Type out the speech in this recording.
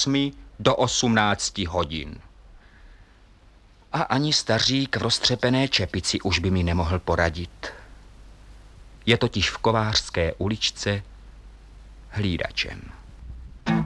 8 do 18 hodin. A ani stařík v roztřepené čepici už by mi nemohl poradit. Je totiž v Kovářské uličce hlídačem.